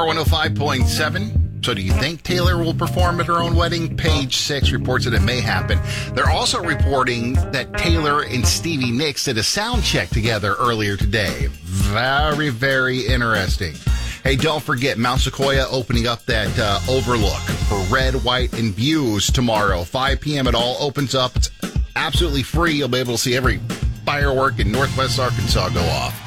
105.7. So do you think Taylor will perform at her own wedding? Page 6 reports that it may happen. They're also reporting that Taylor and Stevie Nicks did a sound check together earlier today. Very, very interesting. Hey, don't forget Mount Sequoia opening up that overlook for red, white, and views tomorrow. 5 p.m. It all opens up. It's absolutely free. You'll be able to see every firework in Northwest Arkansas go off.